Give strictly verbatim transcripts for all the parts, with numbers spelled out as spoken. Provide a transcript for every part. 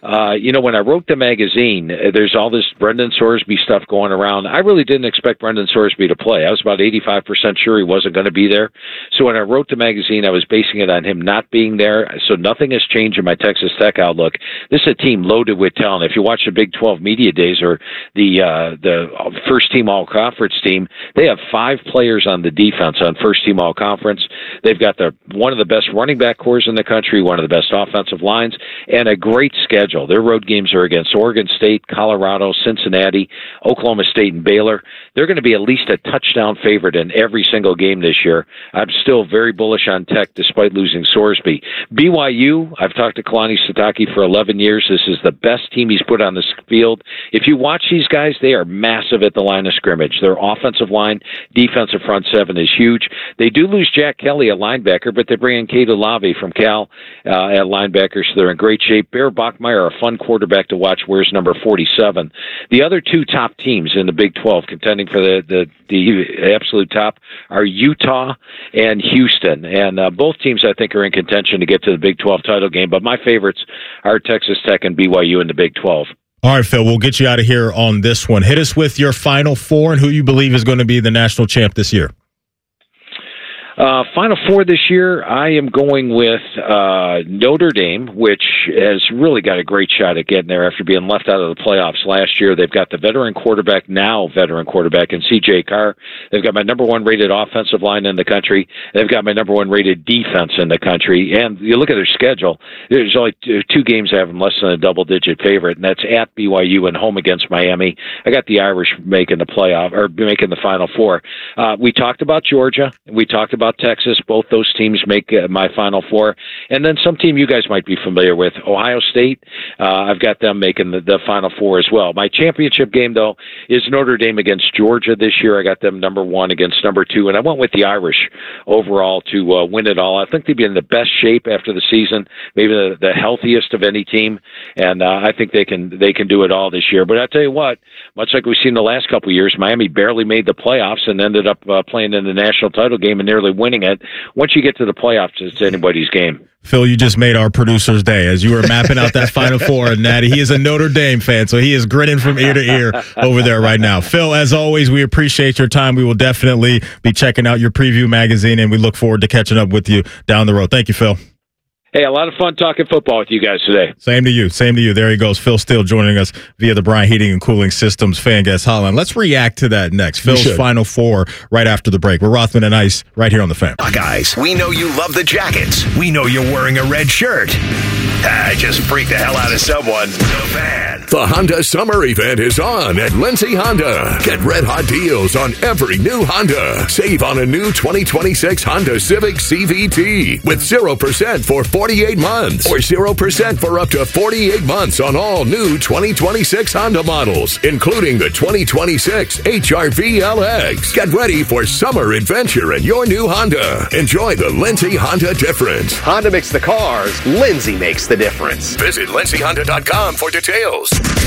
uh, you know, when I wrote the magazine, there's all this Brendan Sorsby stuff going around. I really didn't expect Brendan Sorsby to play. I was about eighty-five percent sure he wasn't going to be there. So when I wrote the magazine, I was basing it on him not being there. So nothing has changed in my Texas Tech outlook. This is a team loaded with talent. If you watch the Big twelve media days or the uh, the first team all conference team, they have five players on the defense on first team all conference. They've got the one of the best running back cores in the country, one of the best offensive lines, and a great schedule. Their road games are against Oregon State, Colorado, Cincinnati, Oklahoma State, and Baylor. They're going to be at least a touchdown favorite in every single game this year. I'm still very bullish on Tech despite losing Sorsby. B Y U, I've talked to Kalani Sitake for eleven years. This is the best team he's put on the field. If you watch these guys, they are massive at the line of scrimmage. Their offensive line, defensive front seven is huge. They do lose Jack Kelly, a linebacker, but they bring in Cade Olave from Cal uh, at linebacker, so they're in great shape. Bear Bachmeier, a fun quarterback to watch, wears number forty-seven. The other two top teams in the Big twelve contending for the, the, the absolute top are Utah and Houston, and uh, both teams I think are in contention to get to the Big twelve title game, but my favorites are Texas Tech and B Y U in the Big twelve. All right, Phil, we'll get you out of here on this one. Hit us with your Final Four and who you believe is going to be the national champ this year. Uh, Final Four this year, I am going with uh, Notre Dame, which has really got a great shot at getting there after being left out of the playoffs last year. They've got the veteran quarterback, now veteran quarterback, in C J Carr. They've got my number one rated offensive line in the country. They've got my number one rated defense in the country. And you look at their schedule, there's only two games that have them less than a double-digit favorite, and that's at B Y U and home against Miami. I got the Irish making the playoff, or making the Final Four. Uh, we talked about Georgia. We talked about Texas. Both those teams make uh, my Final Four. And then some team you guys might be familiar with, Ohio State. Uh, I've got them making the, the Final Four as well. My championship game, though, is Notre Dame against Georgia this year. I got them number one against number two, and I went with the Irish overall to uh, win it all. I think they'd be in the best shape after the season, maybe the, the healthiest of any team, and uh, I think they can they can do it all this year. But I tell you what, much like we've seen the last couple of years, Miami barely made the playoffs and ended up uh, playing in the national title game and nearly winning it. Once you get to the playoffs, it's anybody's game. Phil, you just made our producer's day as you were mapping out that Final Four. And Natty, he is a Notre Dame fan, so he is grinning from ear to ear over there right now. Phil, as always, we appreciate your time. We will definitely be checking out your preview magazine, and we look forward to catching up with you down the road. Thank you, Phil. Hey, a lot of fun talking football with you guys today. Same to you. Same to you. There he goes. Phil Steele joining us via the Bryant Heating and Cooling Systems Fan Guest Hotline. Let's react to that next. Phil's Final Four right after the break. We're Rothman and Ice right here on the Fan. Guys, we know you love the Jackets. We know you're wearing a red shirt. Ah, just freak the hell out of someone. The Fan. The Honda Summer Event is on at Lindsay Honda. Get red-hot deals on every new Honda. Save on a new twenty twenty-six Honda Civic C V T with zero percent for forty-eight months or zero percent for up to forty-eight months on all new twenty twenty-six Honda models, including the twenty twenty-six H R V L X. Get ready for summer adventure in your new Honda. Enjoy the Lindsay Honda difference. Honda makes the cars. Lindsay makes the difference. Visit lindsay honda dot com for details.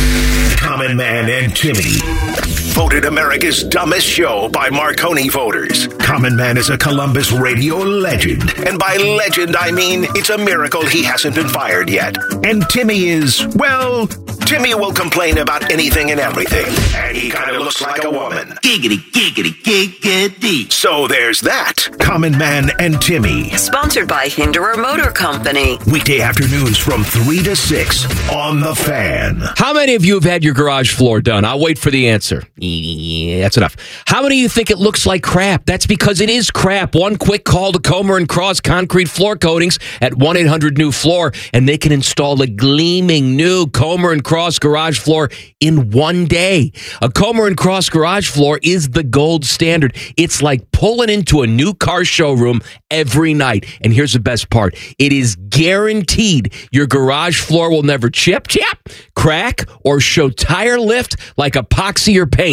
Common Man and Timmy. Voted America's dumbest show by Marconi voters. Common Man is a Columbus radio legend. And by legend, I mean it's a miracle he hasn't been fired yet. And Timmy is, well, Timmy will complain about anything and everything. And he kind of looks like a woman. Giggity, giggity, giggity. So there's that. Common Man and Timmy. Sponsored by Hinderer Motor Company. Weekday afternoons from three to six on The Fan. How many of you have had your garage floor done? I'll wait for the answer. Yeah, that's enough. How many of you think it looks like crap? That's because it is crap. One quick call to Comer and Cross Concrete Floor Coatings at one eight hundred new floor, and they can install a gleaming new Comer and Cross garage floor in one day. A Comer and Cross garage floor is the gold standard. It's like pulling into a new car showroom every night. And here's the best part. It is guaranteed your garage floor will never chip, chip, crack, or show tire lift like epoxy or paint.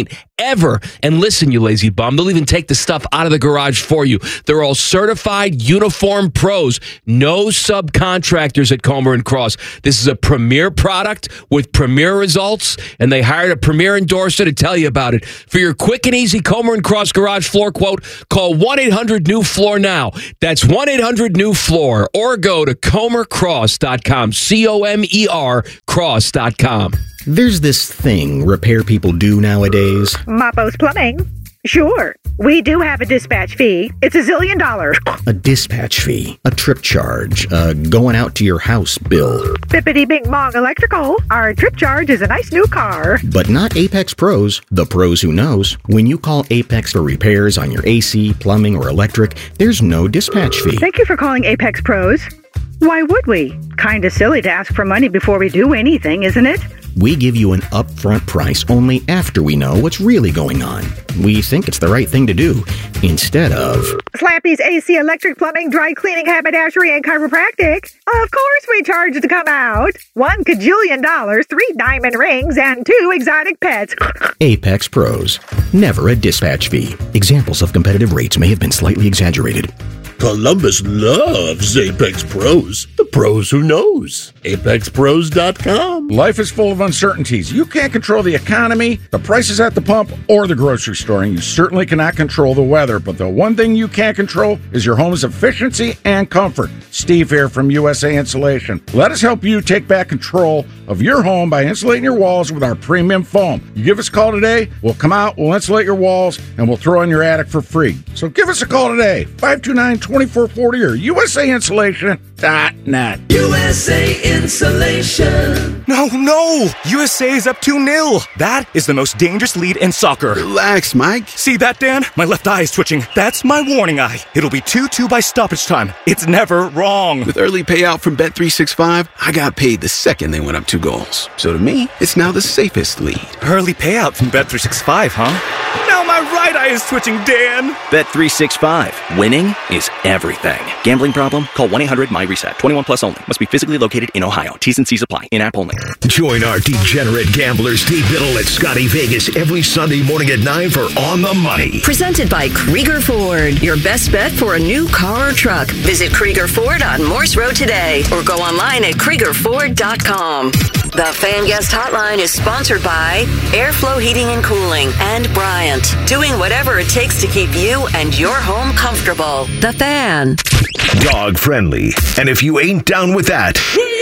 paint ever. And listen, you lazy bum, they'll even take the stuff out of the garage for you. They're all certified uniform pros. No subcontractors at Comer and Cross. This is a premier product with premier results, and they hired a premier endorser to tell you about it. For your quick and easy Comer and Cross garage floor quote, call one eight hundred new floor now. That's one eight hundred new floor, or go to comer cross dot com. C O M E R cross dot com. There's this thing repair people do nowadays. Mapo's Plumbing. Sure. We do have a dispatch fee. It's a zillion dollars. A dispatch fee, a trip charge, uh, going out to your house bill. Bippity Bing Bong Electrical. Our trip charge is a nice new car. But not Apex Pros, the pros who knows. When you call Apex for repairs on your A C, plumbing, or electric, there's no dispatch fee. Thank you for calling Apex Pros. Why would we? Kinda silly to ask for money before we do anything, isn't it? We give you an upfront price only after we know what's really going on. We think it's the right thing to do, instead of... Slappy's A C, electric, plumbing, dry cleaning, haberdashery, and chiropractic. Of course we charge to come out. One cajillion dollars, three diamond rings, and two exotic pets. Apex Pros. Never a dispatch fee. Examples of competitive rates may have been slightly exaggerated. Columbus loves Apex Pros. The pros who knows. apex pros dot com. Life is full of uncertainties. You can't control the economy, the prices at the pump, or the grocery store, and you certainly cannot control the weather. But the one thing you can control is your home's efficiency and comfort. Steve here from U S A Insulation. Let us help you take back control of your home by insulating your walls with our premium foam. You give us a call today, we'll come out, we'll insulate your walls, and we'll throw in your attic for free. So give us a call today, five two nine, two four four zero or U S A insulation dot net. U S A Insulation. No, no! U S A is up two nil. That is the most dangerous lead in soccer. Relax, Mike. See that, Dan? My left eye is twitching. That's my warning eye. It'll be two two by stoppage time. It's never wrong. With early payout from Bet three sixty-five, I got paid the second they went up two goals. So to me, it's now the safest lead. Early payout from Bet three sixty-five, huh? Now my right eye is twitching, Dan. Bet three sixty-five. Winning is everything. Gambling problem? Call one eight hundred my reset. twenty-one plus only. Must be physically located in Ohio. T's and C's apply. In-app only. Join our degenerate gambler Steve Biddle at Scotty Vegas every Sunday morning at nine for On the Money. Presented by Krieger Ford. Your best bet for a new car or truck. Visit Krieger Ford on Morse Road today or go online at krieger ford dot com. The Fan Guest Hotline is sponsored by Airflow Heating and Cooling and Bryant. Doing whatever it takes to keep you and your home comfortable. The Fan. Dog friendly. And if you ain't down with that,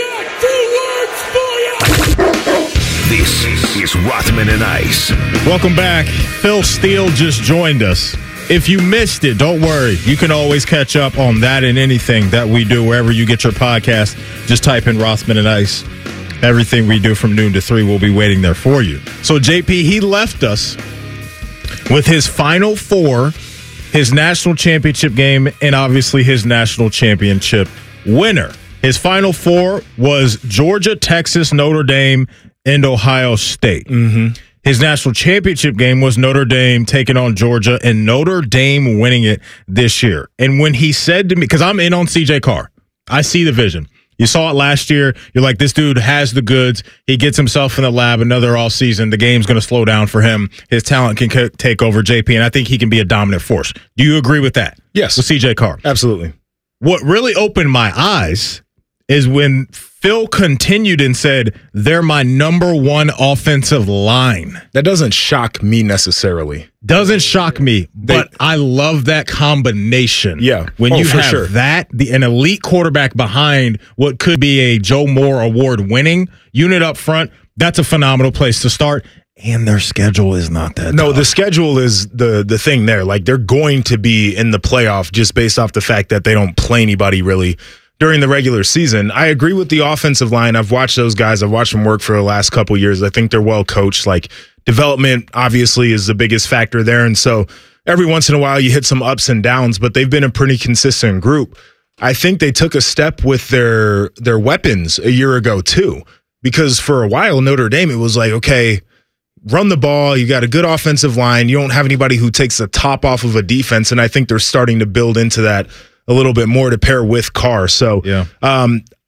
this is Rothman and Ice. Welcome back. Phil Steele just joined us. If you missed it, don't worry. You can always catch up on that and anything that we do wherever you get your podcast. Just type in Rothman and Ice. Everything we do from noon to three will be waiting there for you. So, J P, he left us with his Final Four, his national championship game, and obviously his national championship winner. His Final Four was Georgia, Texas, Notre Dame, and Ohio State. Mm-hmm. His national championship game was Notre Dame taking on Georgia, and Notre Dame winning it this year. And when he said to me, because I'm in on C J Carr, I see the vision. You saw it last year. You're like, this dude has the goods. He gets himself in the lab another all season. The game's going to slow down for him. His talent can c- take over J P, and I think he can be a dominant force. Do you agree with that? Yes. With C J Carr? Absolutely. What really opened my eyes is when Phil continued and said, they're my number one offensive line. That doesn't shock me necessarily. Doesn't shock me, but they, I love that combination. Yeah. When oh, you have sure. that, the, an elite quarterback behind what could be a Joe Moore award-winning unit up front, that's a phenomenal place to start. And their schedule is not that No, tough. The schedule is the the thing there. Like, they're going to be in the playoff just based off the fact that they don't play anybody really during the regular season. I agree with the offensive line. I've watched those guys. I've watched them work for the last couple of years. I think they're well coached. Like, development obviously is the biggest factor there. And so every once in a while you hit some ups and downs, but they've been a pretty consistent group. I think they took a step with their their weapons a year ago too, because for a while Notre Dame, it was like, okay, run the ball. You got a good offensive line. You don't have anybody who takes the top off of a defense. And I think they're starting to build into that a little bit more to pair with Carr. So yeah. um,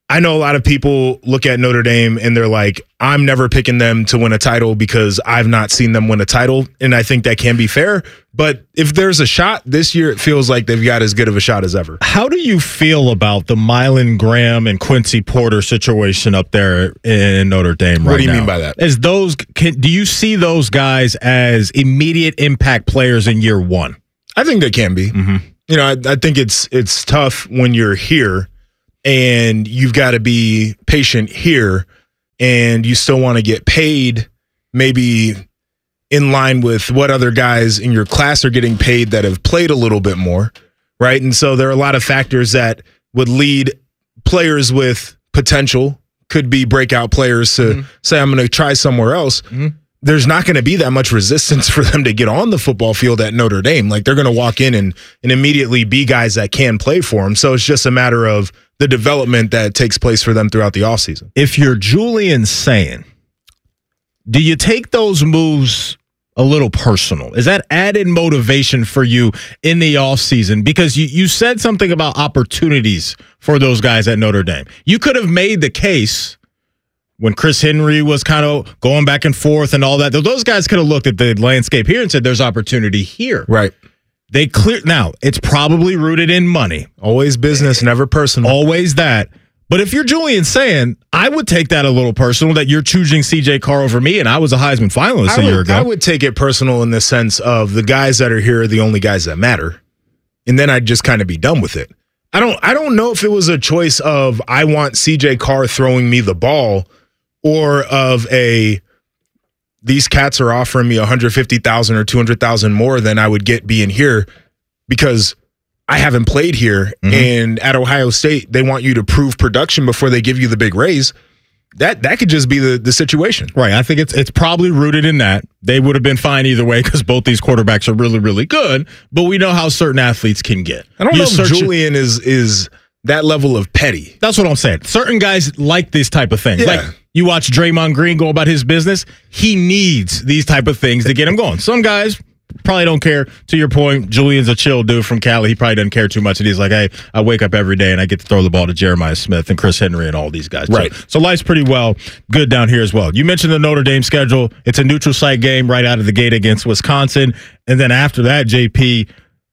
I know a lot of people look at Notre Dame and they're like, I'm never picking them to win a title because I've not seen them win a title. And I think that can be fair. But if there's a shot this year, it feels like they've got as good of a shot as ever. How do you feel about the Mylan Graham and Quincy Porter situation up there in Notre Dame right now? What do you mean by that? As those, can, do you see those guys as immediate impact players in year one? I think they can be. Mm-hmm. You know, I, I think it's it's tough when you're here and you've got to be patient here and you still want to get paid maybe in line with what other guys in your class are getting paid that have played a little bit more, right? And so there are a lot of factors that would lead players with potential, could be breakout players to mm-hmm. say, I'm going to try somewhere else. Mm-hmm. There's not going to be that much resistance for them to get on the football field at Notre Dame. Like they're going to walk in and, and immediately be guys that can play for them. So it's just a matter of the development that takes place for them throughout the offseason. If you're Julian Sayin, do you take those moves a little personal? Is that added motivation for you in the offseason? Because you, you said something about opportunities for those guys at Notre Dame. You could have made the case when Chris Henry was kind of going back and forth and all that. Those guys could have looked at the landscape here and said, there's opportunity here. Right. They clear now. It's probably rooted in money. Always business, never personal. Always that. But if you're Julian saying, I would take that a little personal that you're choosing C J Carr over me, and I was a Heisman finalist I a would, year ago. I would take it personal in the sense of the guys that are here are the only guys that matter, and then I'd just kind of be done with it. I don't. I don't know if it was a choice of I want C J Carr throwing me the ball, or of a these cats are offering me one hundred fifty thousand or two hundred thousand more than I would get being here because I haven't played here. Mm-hmm. And at Ohio State, they want you to prove production before they give you the big raise. That that could just be the, the situation. Right. I think it's it's probably rooted in that. They would have been fine either way because both these quarterbacks are really, really good. But we know how certain athletes can get. I don't you know if Julian is is that level of petty. That's what I'm saying. Certain guys like this type of thing. Yeah. Like you watch Draymond Green go about his business. He needs these type of things to get him going. Some guys probably don't care. To your point, Julian's a chill dude from Cali. He probably doesn't care too much. And he's like, hey, I wake up every day and I get to throw the ball to Jeremiah Smith and Chris Henry and all these guys. Right. So, so life's pretty well good down here as well. You mentioned the Notre Dame schedule. It's a neutral site game right out of the gate against Wisconsin. And then after that, J P,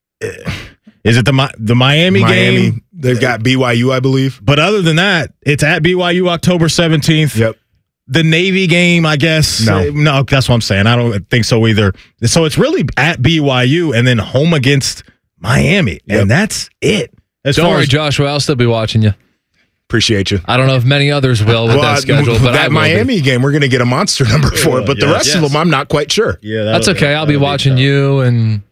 is it the the Miami, Miami game? They've got B Y U, I believe. But other than that, it's at B Y U October seventeenth. Yep. The Navy game, I guess. No. No, that's what I'm saying. I don't think so either. So it's really at B Y U and then home against Miami. Yep. And that's it. As Don't far worry, as, Joshua. I'll still be watching you. Appreciate you. I don't know if many others will with well, that schedule, but that I will Miami be. game, we're going to get a monster number for it. But yeah, the rest yes. of them, I'm not quite sure. Yeah, That's okay. I'll be watching be you and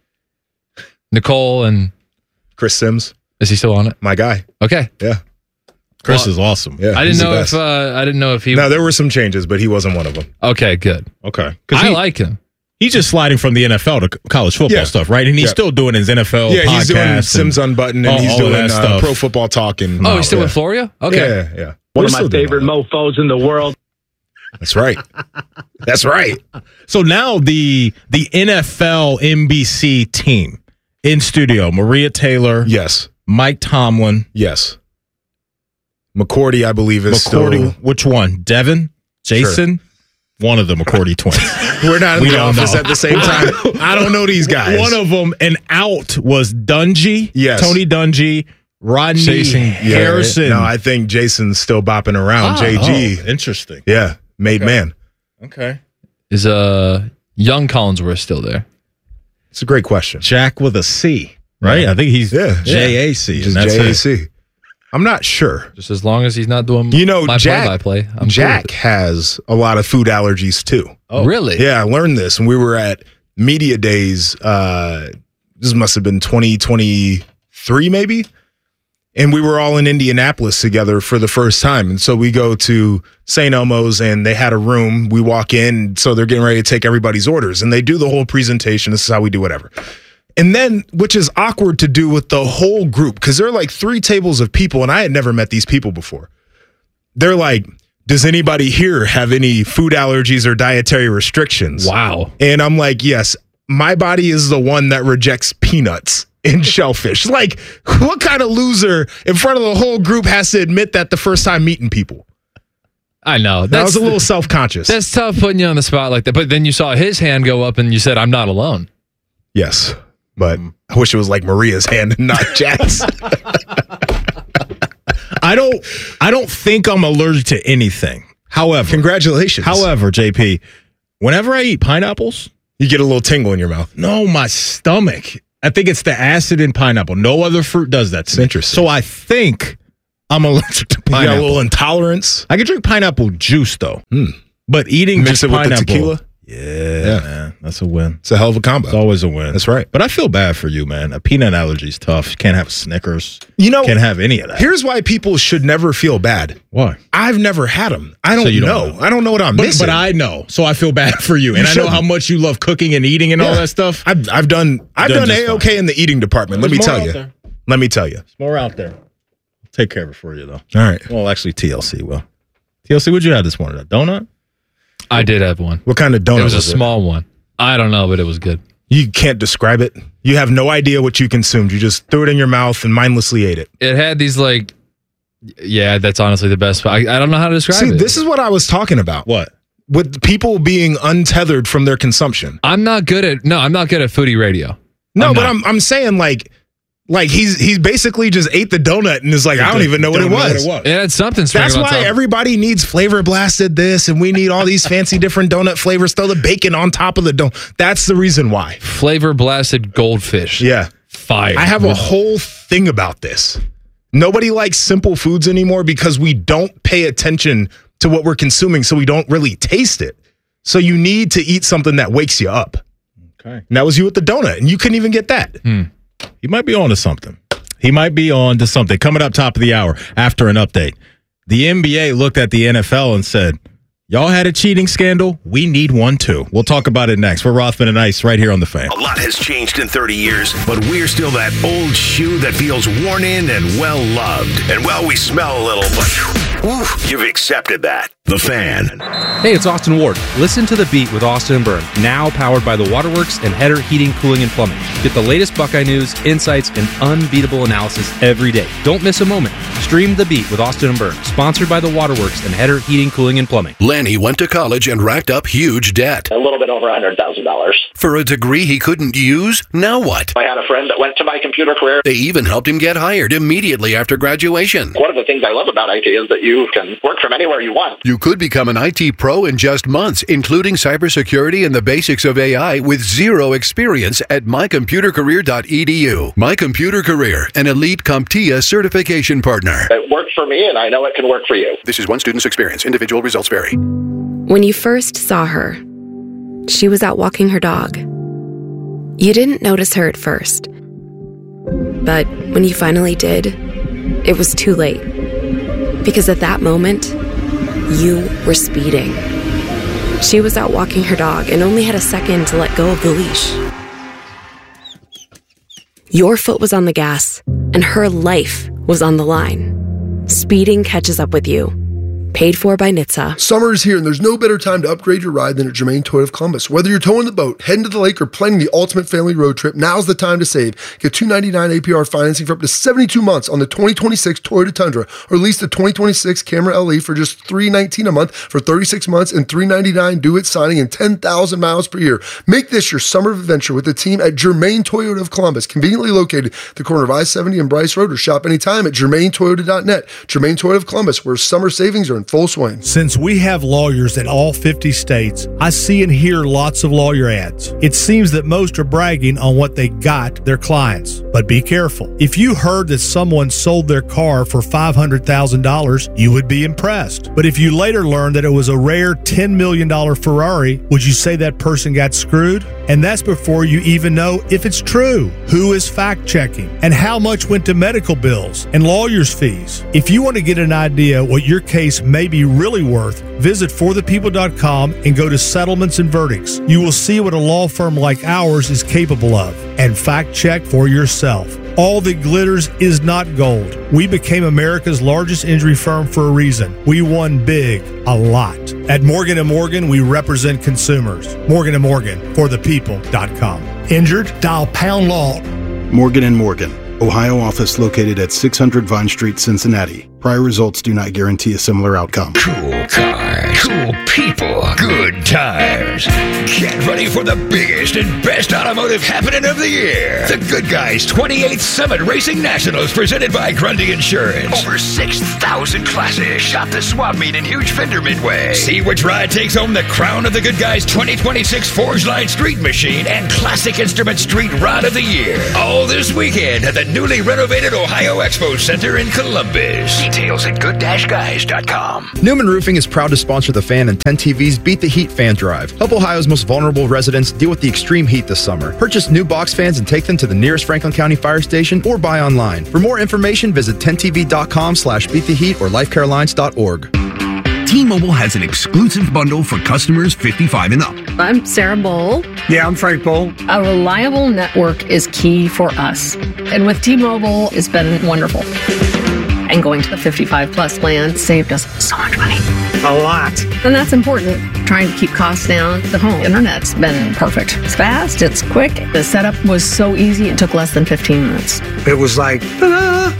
Nicole and Chris Sims. Is he still on it? My guy. Okay. Yeah. Chris well, is awesome. Yeah, I didn't know if uh, I didn't know if he. No, there were some changes, but he wasn't one of them. Okay, good. Okay. I he, like him. He's just sliding from the N F L to college football Yeah. stuff, right? And he's Yeah. still doing his N F L Yeah, podcast. he's doing and Sims Unbuttoned, and all- he's all of doing that uh, stuff. Pro Football Talk. And Oh, he's still yeah. with Florio? Okay. Yeah, yeah. One We're of my still doing favorite all that. mofos in the world. That's right. That's right. So now the the N F L N B C team in studio, Maria Taylor, Yes. Mike Tomlin, Yes. McCourty, I believe, is McCourty, still. which one? Devin? Jason? One of the McCourty twins. We're not in We the don't office know. at the same time. I don't know these guys. One of them, and out was Dungy, Yes. Tony Dungy, Rodney Jason Harrison. No, I think Jason's still bopping around. Oh. J G. Oh, interesting. Yeah. Made Okay. man. Okay. Is uh young Collinsworth still there? It's a great question. Jack with a C, right? I think he's Yeah. J A C. Just and that's J A it. C. I'm not sure. Just as long as he's not doing You know, my Jack, play-by-play. I'm Jack has a lot of food allergies too. Oh, really? Yeah, I learned this. And we were at Media Days. Uh, this must have been twenty twenty-three, maybe. And we were all in Indianapolis together for the first time. And so we go to Saint Elmo's and they had a room. We walk in. So they're getting ready to take everybody's orders. And they do the whole presentation. This is how we do whatever. And then, which is awkward to do with the whole group, because there are like three tables of people, and I had never met these people before. They're like, does anybody here have any food allergies or dietary restrictions? Wow. And I'm like, yes, my body is the one that rejects peanuts. in shellfish. Like, what kind of loser in front of the whole group has to admit that the first time meeting people? I know. That was a little self-conscious. That's tough putting you on the spot like that. But then you saw his hand go up and you said, I'm not alone. Yes, but I wish it was like Maria's hand and not Jack's. I don't I don't think I'm allergic to anything. However, congratulations. However, J P, whenever I eat pineapples, you get a little tingle in your mouth. No, my stomach. I think it's the acid in pineapple. No other fruit does that to It's me. interesting. So I think I'm allergic to You got pineapple. a little intolerance. I can drink pineapple juice though. Hmm. But eating Mix just it with the pineapple, tequila? Yeah, Yeah. man, that's a win. It's a hell of a combo. It's always a win. That's right. But I feel bad for you, man. A peanut allergy is tough. You can't have Snickers. You know, can't have any of that. Here's why people should never feel bad. Why? I've never had them. I don't, So you don't know. know. I don't know what I'm But, missing. but I know, so I feel bad for you, You and I know shouldn't. how much you love cooking and eating and all Yeah. that stuff. I've, I've done. I've Done done just a okay in the eating department. Let There's me more tell out you. there. Let me tell you. It's more out there. I'll take care of it for you, though. All right. Well, actually, T L C will. T L C, what'd you have this morning? A donut? I did have one. What kind of donut It was a was small one. I don't know, but it was good. You can't describe it. You have no idea what you consumed. You just threw it in your mouth and mindlessly ate it. It had these like, yeah, that's honestly the best. I, I don't know how to describe See, it. this is what I was talking about. What? With people being untethered from their consumption. I'm not good at, no, I'm not good at foodie radio. No, I'm but not. I'm I'm saying like like he's he's basically just ate the donut and is like, I don't even know what it Don't know was. what it was. It had something That's sprinkled on why top. everybody needs flavor blasted this, and we need all these fancy different donut flavors. Throw the bacon on top of the donut. That's the reason why. Flavor blasted goldfish. Yeah. Fire. I have a whole thing about this. Nobody likes simple foods anymore because we don't pay attention to what we're consuming, so we don't really taste it. So you need to eat something that wakes you up. Okay. And that was you with the donut, and you couldn't even get that. Hmm. He might be on to something. He might be on to something. Coming up top of the hour after an update. The N B A looked at the N F L and said, y'all had a cheating scandal? We need one too. We'll talk about it next. We're Rothman and Ice right here on The Fan. A lot has changed in thirty years, but we're still that old shoe that feels worn in and well loved. And well, we smell a little, but whew, you've accepted that. The Fan. Hey, it's Austin Ward. Listen to The Beat with Austin and Byrne, now powered by the Waterworks and Header Heating, Cooling, and Plumbing. Get the latest Buckeye news, insights, and unbeatable analysis every day. Don't miss a moment. Stream The Beat with Austin and Byrne, sponsored by the Waterworks and Header Heating, Cooling, and Plumbing. Lanny went to college and racked up huge debt. A little bit over one hundred thousand dollars. For a degree he couldn't use, now what? I had a friend that went to my computer career. They even helped him get hired immediately after graduation. One of the things I love about I T is that you can work from anywhere you want. You could become an I T pro in just months, including cybersecurity and the basics of A I with zero experience at my computer career dot e d u. My Computer Career, an elite CompTIA certification partner. It worked for me, and I know it can work for you. This is one student's experience. Individual results vary. When you first saw her, she was out walking her dog. You didn't notice her at first. But when you finally did, it was too late. Because at that moment, you were speeding. She was out walking her dog and only had a second to let go of the leash. Your foot was on the gas, and her life was on the line. Speeding catches up with you. Paid for by N H T S A. Summer is here, and there's no better time to upgrade your ride than at Germain Toyota of Columbus. Whether you're towing the boat, heading to the lake, or planning the ultimate family road trip, now's the time to save. Get two ninety-nine A P R financing for up to seventy-two months on the twenty twenty-six Toyota Tundra, or lease the twenty twenty-six Camry L E for just three nineteen a month for thirty-six months and three ninety-nine due at signing and ten thousand miles per year. Make this your summer adventure with the team at Germain Toyota of Columbus, conveniently located at the corner of I seventy and Bryce Road, or shop anytime at germain toyota dot net. Germain Toyota of Columbus, where summer savings are in full swing. Since we have lawyers in all fifty states, I see and hear lots of lawyer ads. It seems that most are bragging on what they got their clients. But be careful. If you heard that someone sold their car for five hundred thousand dollars, you would be impressed. But if you later learned that it was a rare ten million dollars Ferrari, would you say that person got screwed? And that's before you even know if it's true. Who is fact checking? And how much went to medical bills and lawyers' fees? If you want to get an idea what your case may be really worth, visit for the people dot com and go to settlements and verdicts. You will see what a law firm like ours is capable of, and fact check for yourself. All that glitters is not gold. We became America's largest injury firm for a reason. We won big, a lot. At Morgan and Morgan, we represent consumers. Morgan and Morgan, for the people dot com. Injured? Dial pound law Morgan and Morgan, Ohio office located at six hundred Vine Street, Cincinnati. Prior results do not guarantee a similar outcome. Cool cars, cool people, good tires. Get ready for the biggest and best automotive happening of the year. The Good Guys twenty-eighth Summit Racing Nationals presented by Grundy Insurance. Over six thousand classes. Shop the swap meet in Huge Fender Midway. See which ride takes home the crown of the Good Guys twenty twenty-six Forge Line Street Machine and Classic Instrument Street Rod of the Year. All this weekend at the newly renovated Ohio Expo Center in Columbus. Details at good dash guys dot com. Newman Roofing is proud to sponsor the Fan and ten T V's Beat the Heat Fan Drive. Help Ohio's most vulnerable residents deal with the extreme heat this summer. Purchase new box fans and take them to the nearest Franklin County fire station or buy online. For more information, visit ten T V dot com slash beat the heat or life care alliance dot org. T-Mobile has an exclusive bundle for customers fifty-five and up. I'm Sarah Bowl. Yeah, I'm Frank Bowl. A reliable network is key for us. And with T-Mobile, it's been wonderful. And going to the fifty-five plus plan saved us so much money. A lot. And that's important. Trying to keep costs down. The home internet's been perfect. It's fast, it's quick. The setup was so easy, it took less than fifteen minutes. It was like, ta-da!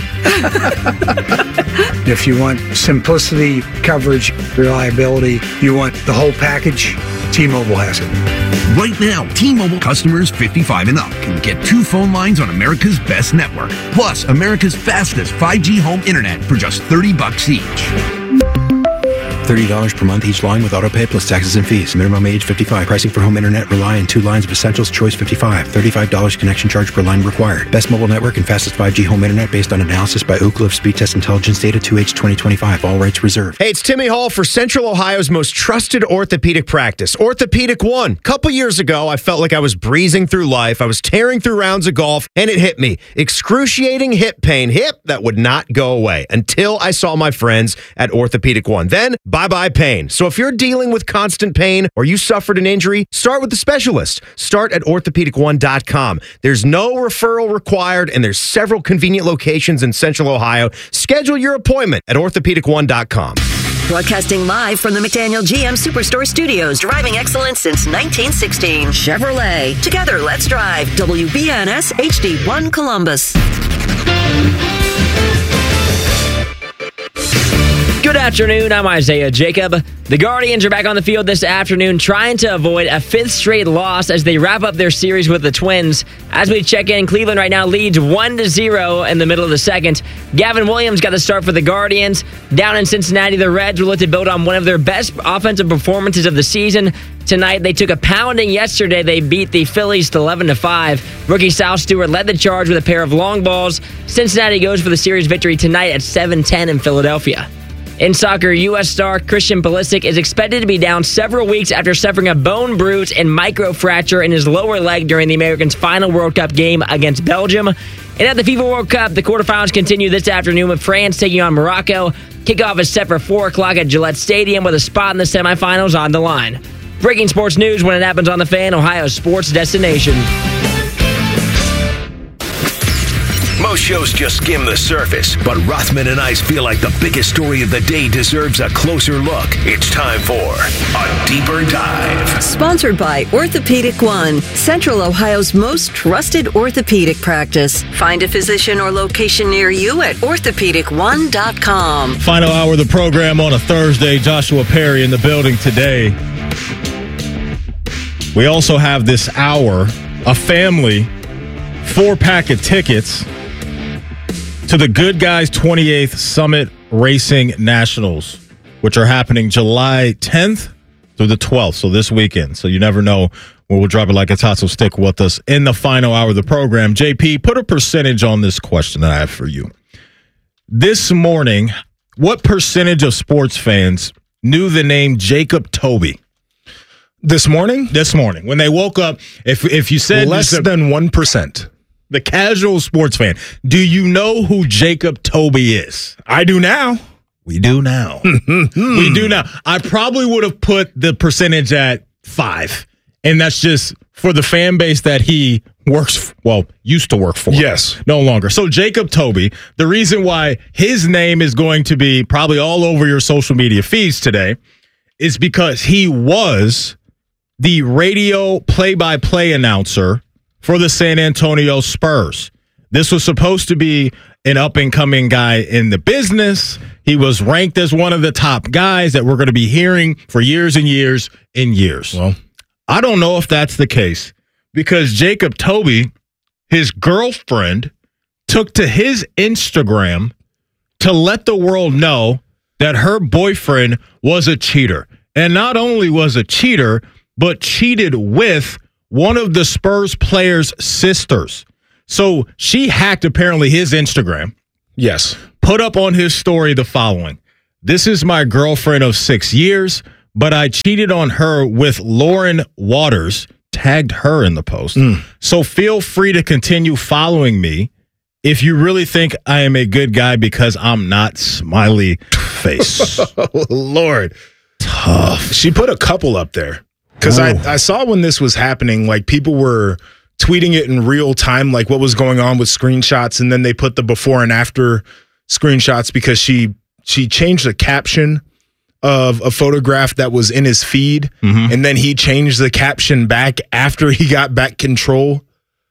If you want simplicity, coverage, reliability, you want the whole package, T-Mobile has it. Right now, T-Mobile customers fifty-five and up can get two phone lines on America's best network, plus America's fastest five G home internet for just thirty bucks each. thirty dollars per month each line with autopay plus taxes and fees. Minimum age fifty-five. Pricing for home internet rely on two lines of Essentials Choice fifty-five. thirty-five dollars connection charge per line required. Best mobile network and fastest five G home internet based on analysis by Ookla of Speed Test Intelligence Data two H twenty twenty-five. All rights reserved. Hey, it's Timmy Hall for Central Ohio's most trusted orthopedic practice, Orthopedic One. Couple years ago, I felt like I was breezing through life. I was tearing through rounds of golf, and it hit me. Excruciating hip pain. Hip that would not go away until I saw my friends at Orthopedic One. Then, bye-bye pain. So if you're dealing with constant pain or you suffered an injury, start with the specialist. Start at orthopedic one dot com. There's no referral required, and there's several convenient locations in Central Ohio. Schedule your appointment at orthopedic one dot com. Broadcasting live from the McDaniel G M Superstore Studios, driving excellence since nineteen sixteen. Chevrolet. Together, let's drive. W B N S H D one Columbus. Good afternoon, I'm Isaiah Jacob. The Guardians are back on the field this afternoon trying to avoid a fifth straight loss as they wrap up their series with the Twins. As we check in, Cleveland right now leads one to zero in the middle of the second. Gavin Williams got the start for the Guardians. Down in Cincinnati, the Reds will look to build on one of their best offensive performances of the season. Tonight, they took a pounding yesterday. They beat the Phillies to eleven to five. Rookie Sal Stewart led the charge with a pair of long balls. Cincinnati goes for the series victory tonight at seven ten in Philadelphia. In soccer, U S star Christian Pulisic is expected to be down several weeks after suffering a bone bruise and microfracture in his lower leg during the Americans' final World Cup game against Belgium. And at the FIFA World Cup, the quarterfinals continue this afternoon with France taking on Morocco. Kickoff is set for four o'clock at Gillette Stadium with a spot in the semifinals on the line. Breaking sports news when it happens on the Fan, Ohio's sports destination. Most shows just skim the surface, but Rothman and I feel like the biggest story of the day deserves a closer look. It's time for A Deeper Dive. Sponsored by Orthopedic One, Central Ohio's most trusted orthopedic practice. Find a physician or location near you at orthopedic one dot com. Final hour of the program on a Thursday. Joshua Perry in the building today. We also have this hour a family four-pack of tickets to the Good Guys twenty-eighth Summit Racing Nationals, which are happening July tenth through the twelfth, so this weekend. So you never know when we'll drop it like a tot, so stick with us in the final hour of the program. J P, put a percentage on this question that I have for you. This morning, what percentage of sports fans knew the name Jacob Toby? This morning? This morning. When they woke up, if if you said... Less a, than one percent. The casual sports fan. Do you know who Jacob Toby is? I do now. We do now. We do now. I probably would have put the percentage at five. And that's just for the fan base that he works, well, used to work for. Yes. No longer. So Jacob Toby, the reason why his name is going to be probably all over your social media feeds today is because he was the radio play-by-play announcer for the San Antonio Spurs. This was supposed to be an up-and-coming guy in the business. He was ranked as one of the top guys that we're going to be hearing for years and years and years. Well, I don't know if that's the case because Jacob Toby, his girlfriend, took to his Instagram to let the world know that her boyfriend was a cheater. And not only was a cheater, but cheated with one of the Spurs players' sisters. So she hacked apparently his Instagram. Yes. Put up on his story the following. This is my girlfriend of six years, but I cheated on her with Lauren Waters, tagged her in the post. Mm. So feel free to continue following me if you really think I am a good guy because I'm not smiley face. Oh, Lord. Tough. She put a couple up there. Because I, I saw when this was happening, like people were tweeting it in real time, like what was going on with screenshots, and then they put the before and after screenshots because she she changed the caption of a photograph that was in his feed, mm-hmm. and then he changed the caption back after he got back control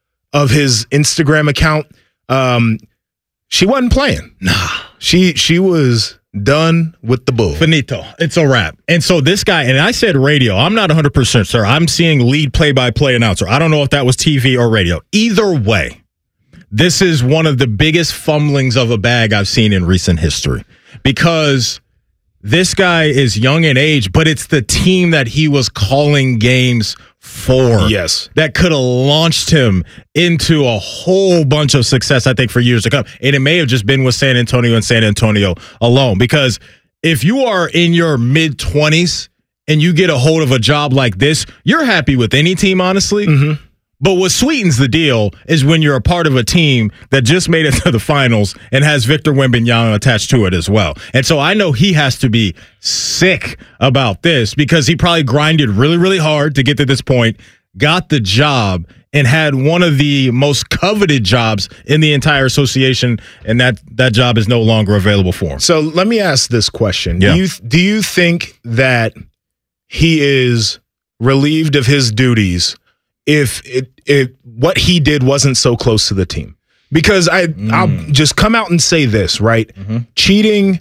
of his Instagram account. Um, she wasn't playing. Nah. She she was done with the bull. Finito. It's a wrap. And so this guy, and I said radio. I'm not one hundred percent sure. I'm seeing lead play-by-play announcer. I don't know if that was T V or radio. Either way, this is one of the biggest fumblings of a bag I've seen in recent history because this guy is young in age, but it's the team that he was calling games for. Yes. That could have launched him into a whole bunch of success, I think, for years to come. And it may have just been with San Antonio and San Antonio alone. Because if you are in your mid-twenties and you get a hold of a job like this, you're happy with any team, honestly. Mm-hmm. But what sweetens the deal is when you're a part of a team that just made it to the finals and has Victor Wembanyama attached to it as well. And so I know he has to be sick about this because he probably grinded really, really hard to get to this point, got the job, and had one of the most coveted jobs in the entire association, and that, that job is no longer available for him. So let me ask this question. Yeah. Do you do you think that he is relieved of his duties if it, it what he did wasn't so close to the team? Because I mm. I'll just come out and say this, right? Mm-hmm. Cheating,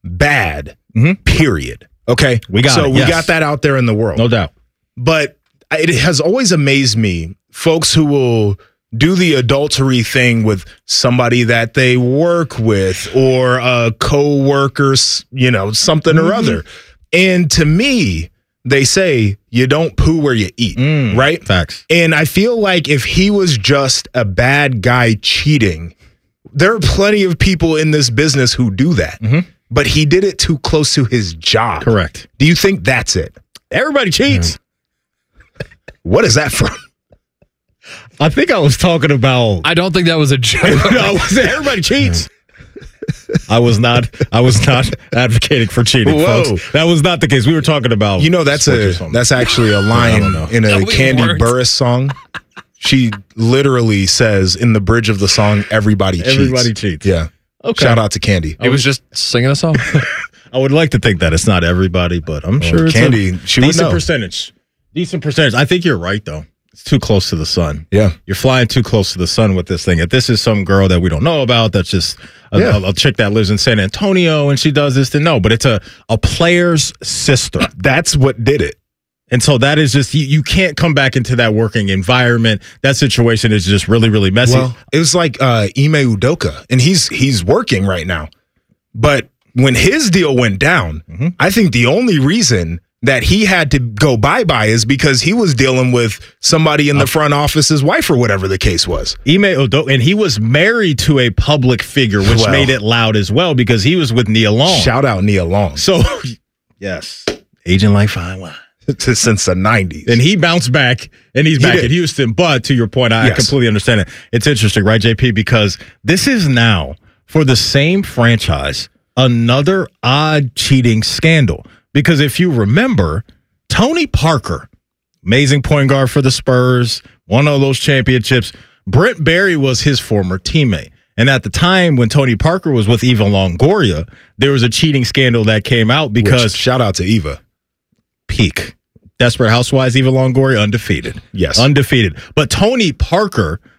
bad, mm-hmm. period. Okay? We got so it, we yes. got that out there in the world. No doubt. But it has always amazed me, folks who will do the adultery thing with somebody that they work with or a co-worker, you know, something mm-hmm. or other. And to me, they say you don't poo where you eat, mm, right? Facts. And I feel like if he was just a bad guy cheating, there are plenty of people in this business who do that. Mm-hmm. But he did it too close to his job. Correct. Do you think that's it? Everybody cheats. Yeah. What is that from? I think I was talking about. I don't think that was a joke. No, everybody cheats. I was not. I was not advocating for cheating, Whoa. folks. That was not the case. We were talking about. You know, that's a that's actually a line in a No, we Candy weren't. Burris song. She literally says in the bridge of the song, "Everybody cheats." Everybody cheats. Yeah. Okay. Shout out to Candy. It was just singing a song. I would like to think that it's not everybody, but I'm Well, sure it's Candy, a she would decent know. percentage. Decent percentage. I think you're right, though. It's too close to the sun. Yeah. You're flying too close to the sun with this thing. If this is some girl that we don't know about, that's just a, Yeah. a, a chick that lives in San Antonio and she does this, then no. But it's a, a player's sister. That's what did it. And so that is just, you, you can't come back into that working environment. That situation is just really, really messy. Well, it was like uh, Ime Udoka, and he's he's working right now. But when his deal went down, mm-hmm. I think the only reason that he had to go bye-bye is because he was dealing with somebody in the front office's wife or whatever the case was. Ime Udoka, and he was married to a public figure, which Well, made it loud as well because he was with Nia Long. Shout out Nia Long. So, yes, aging like fine wine. Since the nineties. And he bounced back, and he's He back did. in Houston. But to your point, I Yes. completely understand it. It's interesting, right, J P? Because this is now, for the same franchise, another odd cheating scandal. Because if you remember, Tony Parker, amazing point guard for the Spurs, won all those championships. Brent Barry was his former teammate. And at the time when Tony Parker was with Eva Longoria, there was a cheating scandal that came out because... Which, shout out to Eva. Peak. Desperate Housewives, Eva Longoria, undefeated. Yes. Undefeated. But Tony Parker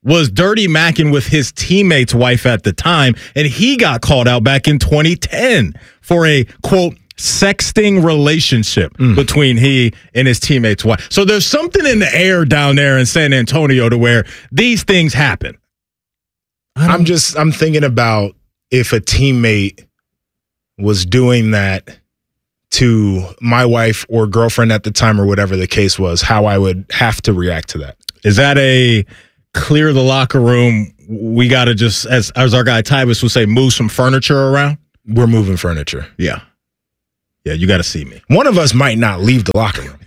was dirty macking with his teammate's wife at the time, and he got called out back in twenty ten for a, quote, sexting relationship mm. between he and his teammate's wife. So there's something in the air down there in San Antonio to where these things happen. I'm just, I'm thinking about if a teammate was doing that to my wife or girlfriend at the time or whatever the case was, how I would have to react to that. Is that a clear the locker room? We got to just, as, as our guy Tybus would say, move some furniture around? We're moving furniture. Yeah. Yeah, you got to see me. One of us might not leave the locker room.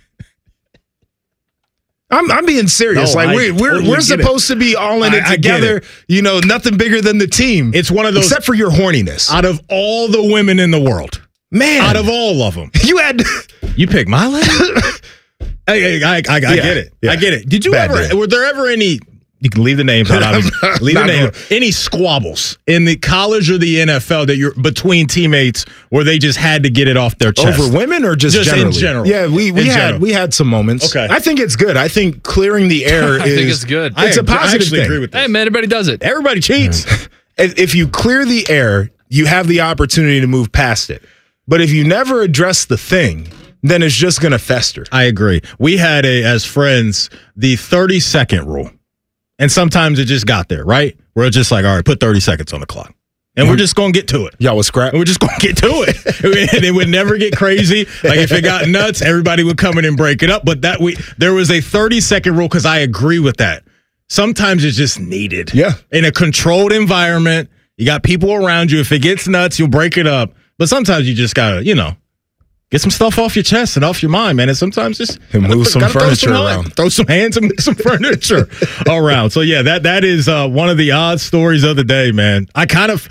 I'm I'm being serious. No, like I we're we're, totally we're supposed it. to be all in I, it together. It. You know, nothing bigger than the team. It's one of those, except for your horniness. Out of all the women in the world, man, out of all of them, you had you picked my lady. I, I, I, I yeah, get it. Yeah. I get it. Did you Bad ever? Day. Were there ever any? You can leave the names out. Obviously. Leave the name. Any squabbles in the college or the N F L that you're between teammates where they just had to get it off their chest over women or just, just generally? in general? Yeah, we we in had general. we had some moments. Okay, I think it's good. I think clearing the air I is. think it's good. It's I a positive I actually thing. agree with this. Hey man, everybody does it. Everybody cheats. If you clear the air, you have the opportunity to move past it. But if you never address the thing, then it's just going to fester. I agree. We had a as friends the thirty second rule. And sometimes it just got there, right? We're just like, all right, put thirty seconds on the clock. And we're just going to get to it. Y'all was scrap. And we're just going to get to it. And it would never get crazy. Like if it got nuts, everybody would come in and break it up. But that we there was a thirty second rule because I agree with that. Sometimes it's just needed. Yeah. In a controlled environment, you got people around you. If it gets nuts, you'll break it up. But sometimes you just got to, you know, get some stuff off your chest and off your mind, man. And sometimes just and move some furniture throw some around. Hand, throw some hands and move some furniture around. So yeah, that that is uh, one of the odd stories of the day, man. I kind of,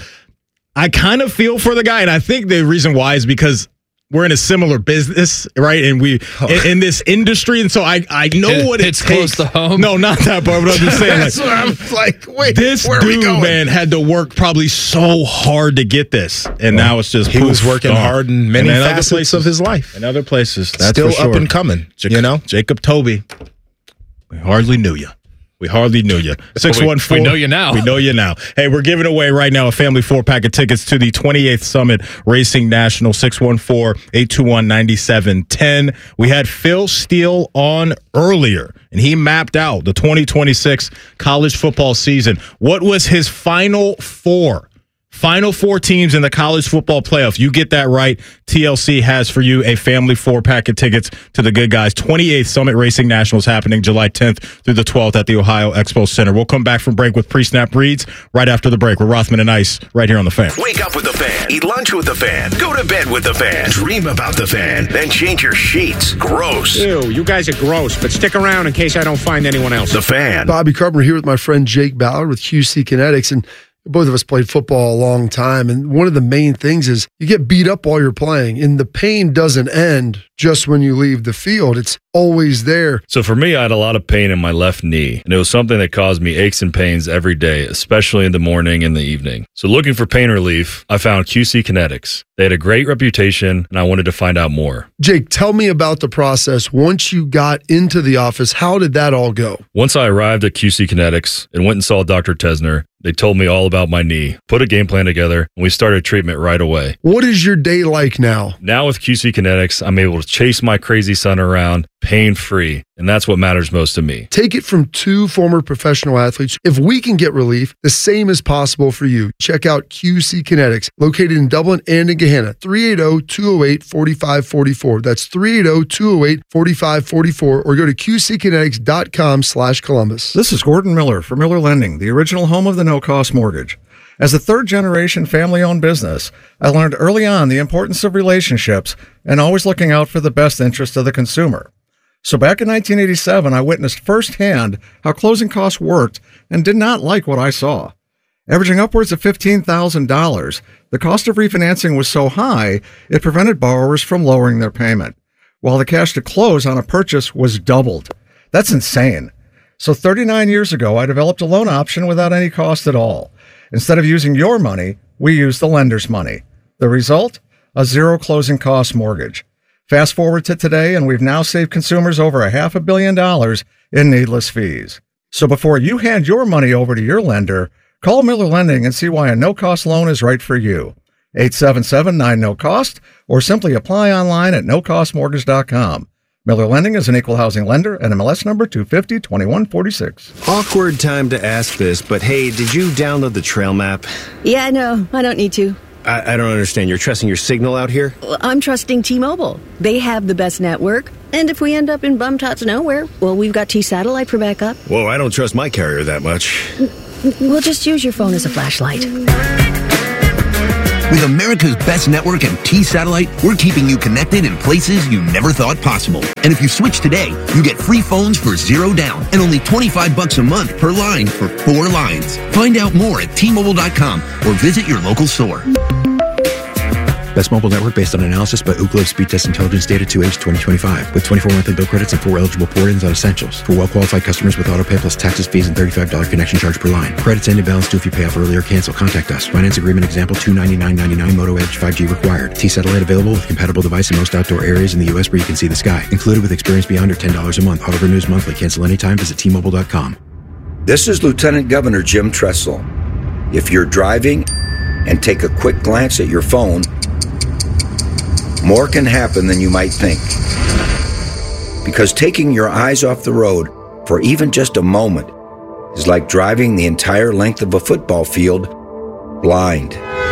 I kind of feel for the guy, and I think the reason why is because we're in a similar business, right? And we oh. in, in this industry, and so I I know it, what it it's takes. Close to home. No, not that part. But I'm just saying, That's like, what I'm like. Wait, this where dude, are we going? man, had to work probably so hard to get this, and well, now it's just he poof, was working gone. hard in many and in facets places, of his life. In other places, that's still for sure. up and coming. Jacob, you know, Jacob Toby. We hardly knew you. We hardly knew you. six one four We know you now. We know you now. Hey, we're giving away right now a family four-pack of tickets to the twenty-eighth Summit Racing National, six one four, eight two one, nine seven one zero. We had Phil Steele on earlier, and he mapped out the twenty twenty-six college football season. What was his final four? Final four teams in the college football playoff. You get that right. T L C has for you a family four-pack of tickets to the good guys. twenty-eighth Summit Racing Nationals happening July tenth through the twelfth at the Ohio Expo Center. We'll come back from break with pre-snap reads right after the break. We're Rothman and Ice right here on The Fan. Wake up with The Fan. Eat lunch with The Fan. Go to bed with The Fan. Dream about The Fan. Then change your sheets. Gross. Ew, you guys are gross, but stick around in case I don't find anyone else. The Fan. Bobby Carpenter here with my friend Jake Ballard with Q C Kinetics, and both of us played football a long time, and one of the main things is you get beat up while you're playing, and the pain doesn't end just when you leave the field. It's always there. So for me, I had a lot of pain in my left knee, and it was something that caused me aches and pains every day, especially in the morning and the evening. So looking for pain relief, I found Q C Kinetics. They had a great reputation, and I wanted to find out more. Jake, tell me about the process. Once you got into the office, how did that all go? Once I arrived at Q C Kinetics and went and saw Doctor Tesner, they told me all about my knee, put a game plan together, and we started treatment right away. What is your day like now? Now with Q C Kinetics, I'm able to chase my crazy son around pain-free, and that's what matters most to me. Take it from two former professional athletes. If we can get relief, the same is possible for you. Check out Q C Kinetics, located in Dublin and in Gahanna. three eight zero, two zero eight, four five four four. That's three eight zero, two zero eight, four five four four, or go to q c kinetics dot com slash Columbus. This is Gordon Miller for Miller Lending, the original home of the no-cost mortgage. As a third-generation family-owned business, I learned early on the importance of relationships and always looking out for the best interest of the consumer. So back in nineteen eighty-seven, I witnessed firsthand how closing costs worked and did not like what I saw. Averaging upwards of fifteen thousand dollars, the cost of refinancing was so high, it prevented borrowers from lowering their payment, while the cash to close on a purchase was doubled. That's insane. So thirty-nine years ago, I developed a loan option without any cost at all. Instead of using your money, we used the lender's money. The result? A zero closing cost mortgage. Fast forward to today, and we've now saved consumers over a half a billion dollars in needless fees. So before you hand your money over to your lender, call Miller Lending and see why a no-cost loan is right for you. eight seven seven nine no cost or simply apply online at no cost mortgage dot com. Miller Lending is an equal housing lender and M L S number two five zero two one four six. Awkward time to ask this, but hey, did you download the trail map? Yeah, no, I don't need to. I, I don't understand. You're trusting your signal out here? Well, I'm trusting T-Mobile. They have the best network. And if we end up in bum-tots nowhere, well, we've got T-Satellite for backup. Whoa, I don't trust my carrier that much. We'll just use your phone as a flashlight. With America's best network and T-Satellite, we're keeping you connected in places you never thought possible. And if you switch today, you get free phones for zero down and only twenty-five bucks a month per line for four lines. Find out more at T Mobile dot com or visit your local store. Best mobile network based on analysis by Ookla Speed Test Intelligence Data two H twenty twenty-five with twenty-four monthly bill credits and four eligible port-ins on Essentials. For well-qualified customers with autopay plus taxes, fees, and thirty-five dollars connection charge per line. Credits end in balance due if you pay off early or cancel. Contact us. Finance agreement example two ninety-nine ninety-nine Moto Edge five G required. T-Satellite available with compatible device in most outdoor areas in the U S where you can see the sky. Included with experience beyond or ten dollars a month. Auto renews monthly. Cancel anytime. Visit T Mobile dot com. This is Lieutenant Governor Jim Tressel. If you're driving and take a quick glance at your phone, more can happen than you might think. Because taking your eyes off the road for even just a moment is like driving the entire length of a football field blind.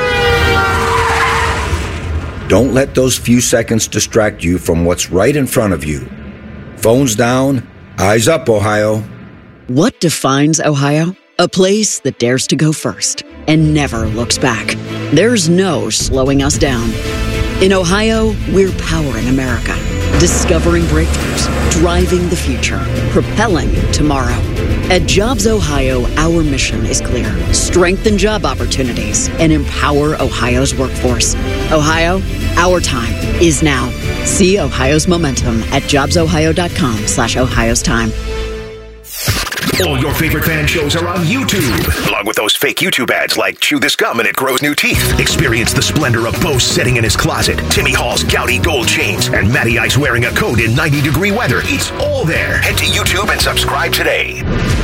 Don't let those few seconds distract you from what's right in front of you. Phones down, eyes up, Ohio. What defines Ohio? A place that dares to go first and never looks back. There's no slowing us down. In Ohio, we're powering America, discovering breakthroughs, driving the future, propelling tomorrow. At Jobs Ohio, our mission is clear. Strengthen job opportunities and empower Ohio's workforce. Ohio, our time is now. See Ohio's momentum at jobs ohio dot com slash Ohio's time. All your favorite fan shows are on YouTube, along with those fake YouTube ads like Chew This Gum and It Grows New Teeth. Experience the splendor of Bo sitting in his closet, Timmy Hall's gouty gold chains, and Matty Ice wearing a coat in ninety degree weather. It's all there. Head to YouTube and subscribe today.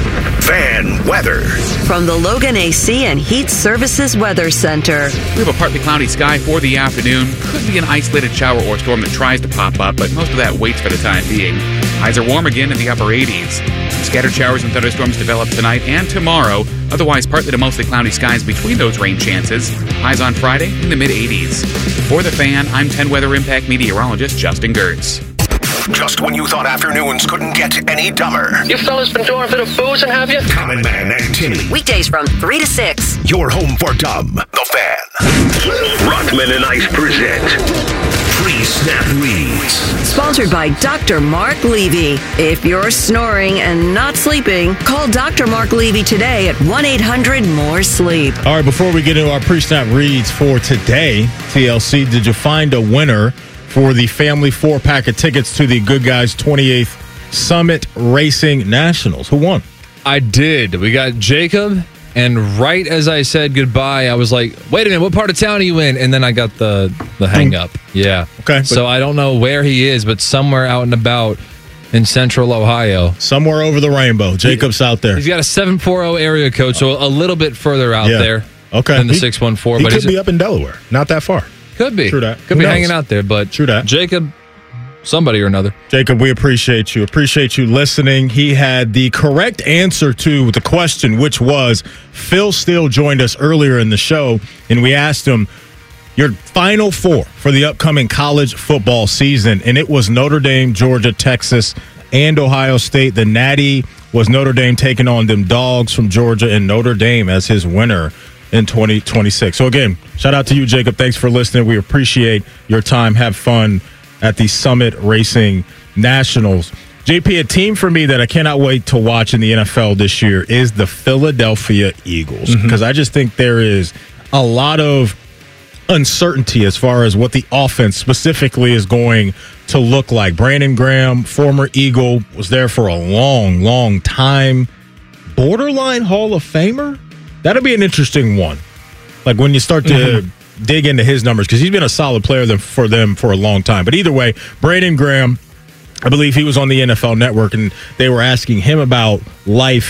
Fan weather. From the Logan A C and Heat Services Weather Center. We have a partly cloudy sky for the afternoon. Could be an isolated shower or storm that tries to pop up, but most of that waits for the time being. Highs are warm again in the upper eighties. Scattered showers and thunderstorms develop tonight and tomorrow. Otherwise, partly to mostly cloudy skies between those rain chances. Highs on Friday in the mid-eighties. For The Fan, I'm ten Weather Impact meteorologist Justin Gertz. Just when you thought afternoons couldn't get any dumber. You fellas been doing a bit of boozing, have you? Common Man and Timmy. Weekdays from three to six. Your home for dumb. The Fan. Rockman and Ice present Pre-Snap Reads. Sponsored by Doctor Mark Levy. If you're snoring and not sleeping, call Doctor Mark Levy today at one eight hundred more sleep. All right, before we get into our pre-snap reads for today, T L C, did you find a winner for the family four-pack of tickets to the Good Guys twenty-eighth Summit Racing Nationals? Who won? I did. We got Jacob, and right as I said goodbye, I was like, wait a minute, what part of town are you in? And then I got the, the hang up. Yeah. Okay. So I don't know where he is, but somewhere out and about in central Ohio. Somewhere over the rainbow. Jacob's out there. He's got a seven forty area code, so a little bit further out Yeah. there Okay. than the He- six one four. He But could he's be up in Delaware. Not that far. Could be. True that. Could Who be knows? hanging out there, but True that. Jacob, somebody or another. Jacob, we appreciate you. Appreciate you listening. He had the correct answer to the question, which was Phil Steele joined us earlier in the show, and we asked him your final four for the upcoming college football season, and it was Notre Dame, Georgia, Texas, and Ohio State. The Natty was Notre Dame taking on them Dogs from Georgia, and Notre Dame as his winner in twenty twenty-six. So again, shout out to you, Jacob. Thanks for listening. We appreciate your time. Have fun at the Summit Racing Nationals. J P, a team for me that I cannot wait to watch in the N F L this year is the Philadelphia Eagles, Mm-hmm. because I just think there is a lot of uncertainty as far as what the offense specifically is going to look like. Brandon Graham, former Eagle, was there for a long, long time. Borderline Hall of Famer? That'll be an interesting one. Like when you start to mm-hmm. dig into his numbers, because he's been a solid player for them for a long time. But either way, Brandon Graham, I believe he was on the N F L Network, and they were asking him about life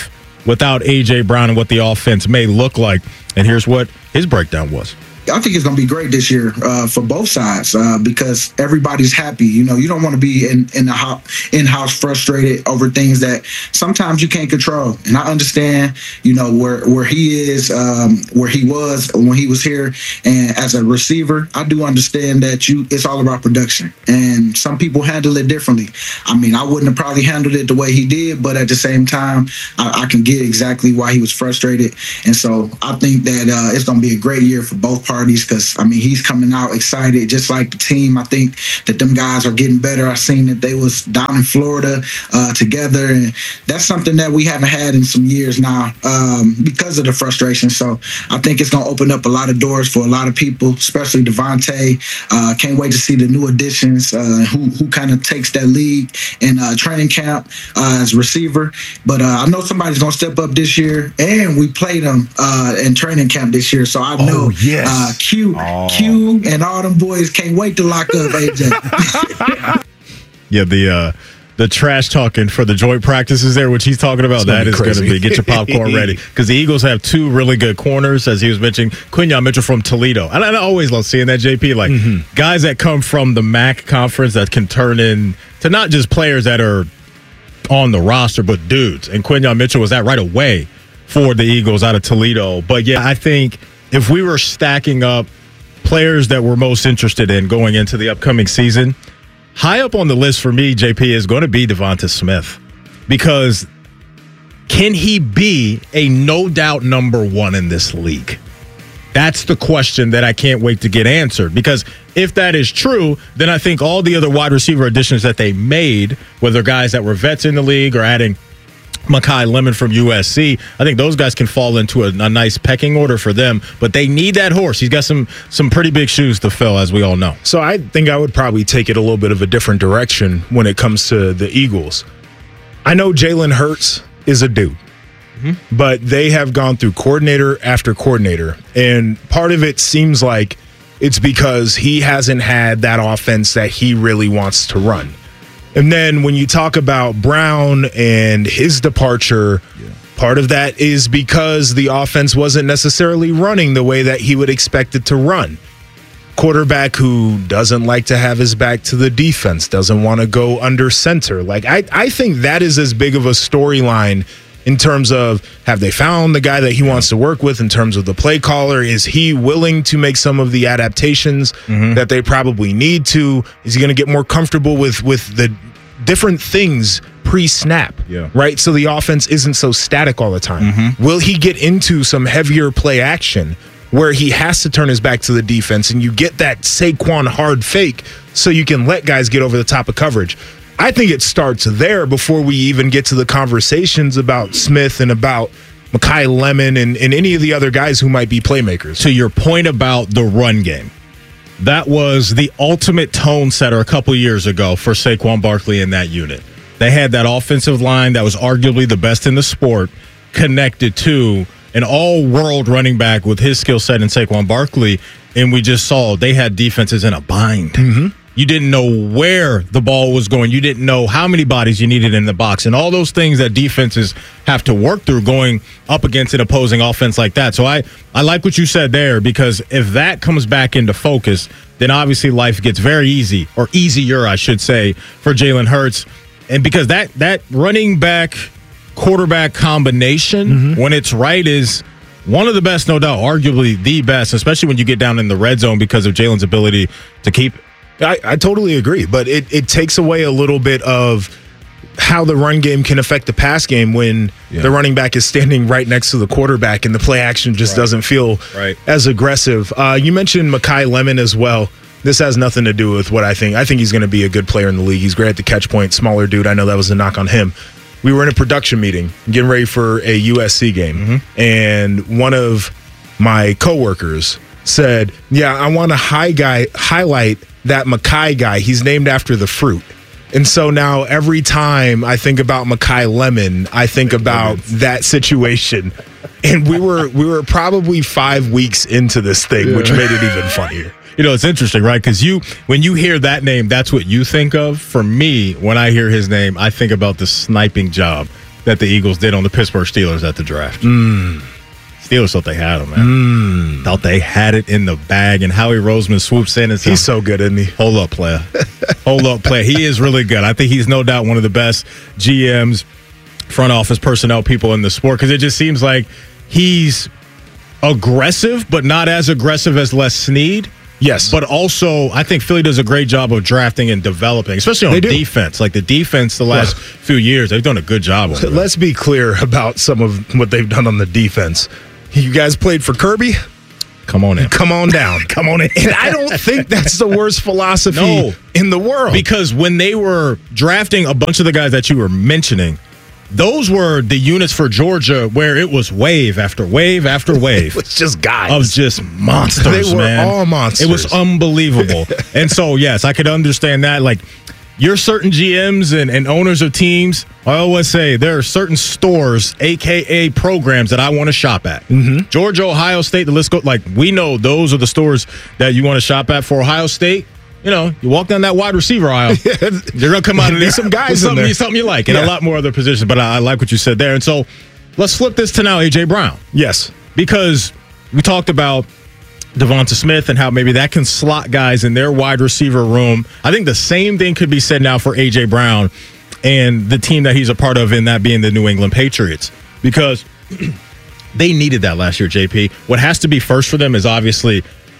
without A J. Brown and what the offense may look like. And here's what his breakdown was. I think it's going to be great this year uh, for both sides uh, because everybody's happy. You know, you don't want to be in, in the ho- in-house frustrated over things that sometimes you can't control. And I understand, you know, where where he is, um, where he was when he was here. And as a receiver, I do understand that you it's all about production. And some people handle it differently. I mean, I wouldn't have probably handled it the way he did, but at the same time, I, I can get exactly why he was frustrated. And so I think that uh, it's going to be a great year for both parties. Because, I mean, he's coming out excited, just like the team. I think that them guys are getting better. I've seen that they was down in Florida uh, together, and that's something that we haven't had in some years now um, because of the frustration. So I think it's going to open up a lot of doors for a lot of people, especially Devontae. Uh, can't wait to see the new additions, uh, who, who kind of takes that lead in uh, training camp uh, as receiver. But uh, I know somebody's going to step up this year, and we played them uh, in training camp this year. So I know oh, yes. uh, Q, oh. Q, and all them boys can't wait to lock up A J. yeah, the uh, the trash talking for the joint practices there, which he's talking about, that is going to be get your popcorn ready because the Eagles have two really good corners, as he was mentioning. Quinyon Mitchell from Toledo, and I always love seeing that. J P, like mm-hmm. guys that come from the M A C conference that can turn in to not just players that are on the roster, but dudes. And Quinyon Mitchell was that right away for the Eagles out of Toledo. But yeah, I think if we were stacking up players that we're most interested in going into the upcoming season, high up on the list for me, J P, is going to be Devonta Smith. Because can he be a no-doubt number one in this league? That's the question that I can't wait to get answered. Because if that is true, then I think all the other wide receiver additions that they made, whether guys that were vets in the league or adding Makai Lemon from U S C, I think those guys can fall into a, a nice pecking order for them, but they need that horse. He's got some some pretty big shoes to fill, as we all know. So I think I would probably take it a little bit of a different direction when it comes to the Eagles. I know Jalen Hurts is a dude, mm-hmm. but they have gone through coordinator after coordinator, and part of it seems like it's because he hasn't had that offense that he really wants to run. And then when you talk about Brown and his departure, yeah. part of that is because the offense wasn't necessarily running the way that he would expect it to run. Quarterback who doesn't like to have his back to the defense, doesn't want to go under center. Like I, I think that is as big of a storyline in terms of, have they found the guy that he wants to work with in terms of the play caller? Is he willing to make some of the adaptations mm-hmm. that they probably need to? Is he going to get more comfortable with, with the different things pre-snap, yeah. right? So the offense isn't so static all the time. Mm-hmm. Will he get into some heavier play action where he has to turn his back to the defense and you get that Saquon hard fake so you can let guys get over the top of coverage? I think it starts there before we even get to the conversations about Smith and about Makai Lemon and, and any of the other guys who might be playmakers. To your point about the run game, that was the ultimate tone setter a couple years ago for Saquon Barkley in that unit. They had that offensive line that was arguably the best in the sport connected to an all-world running back with his skill set in Saquon Barkley, and we just saw they had defenses in a bind. Mm-hmm. You didn't know where the ball was going. You didn't know how many bodies you needed in the box and all those things that defenses have to work through going up against an opposing offense like that. So I, I like what you said there, because if that comes back into focus, then obviously life gets very easy, or easier, I should say, for Jalen Hurts. And because that that running back quarterback combination, mm-hmm. when it's right, is one of the best, no doubt, arguably the best, especially when you get down in the red zone because of Jalen's ability to keep it. I, I totally agree, but it, it takes away a little bit of how the run game can affect the pass game when yeah. the running back is standing right next to the quarterback and the play action just right. doesn't feel right. as aggressive. Uh, you mentioned Makai Lemon as well. This has nothing to do with what I think. I think he's going to be a good player in the league. He's great at the catch point, smaller dude. I know that was a knock on him. We were in a production meeting getting ready for a U S C game, mm-hmm. and one of my coworkers said, yeah, I want to high guy highlight that Makai guy. He's named after the fruit. And so now every time I think about Makai Lemon, I think about that situation. And we were we were probably five weeks into this thing, yeah. which made it even funnier. You know, it's interesting, right? Because you, when you hear that name, that's what you think of. For me, when I hear his name, I think about the sniping job that the Eagles did on the Pittsburgh Steelers at the draft. Mm. Steelers thought they had him, man. Mm. Thought they had it in the bag, and Howie Roseman swoops in and says, he's so good, isn't he? Hold up, player. Hold up, player. He is really good. I think he's no doubt one of the best G Ms, front office personnel people in the sport, because it just seems like he's aggressive, but not as aggressive as Les Snead. Yes. But also, I think Philly does a great job of drafting and developing, especially on defense. Like the defense the last well, few years, they've done a good job of it. Let's be clear about some of what they've done on the defense. You guys played for Kirby? Come on in. Come on down. Come on in. And I don't think that's the worst philosophy no, in the world. Because when they were drafting a bunch of the guys that you were mentioning, those were the units for Georgia where it was wave after wave after wave. It was just guys. Of just monsters, they were man. all monsters. It was unbelievable. And so, yes, I could understand that. Like, you're certain G Ms and, and owners of teams, I always say there are certain stores, a k a programs, that I want to shop at. Mm-hmm. Georgia, Ohio State, the list goes, like, we know those are the stores that you want to shop at. For Ohio State, you know, you walk down that wide receiver aisle, you're going to come out of there. some guys something, in there. something you like, and yeah. a lot more other positions. But I, I like what you said there. And so let's flip this to now A J. Brown. Yes. Because we talked about Devonta Smith and how maybe that can slot guys in their wide receiver room. I think the same thing could be said now for A J. Brown and the team that he's a part of, in that being the New England Patriots. Because they needed that last year, J P. What has to be first for them is obviously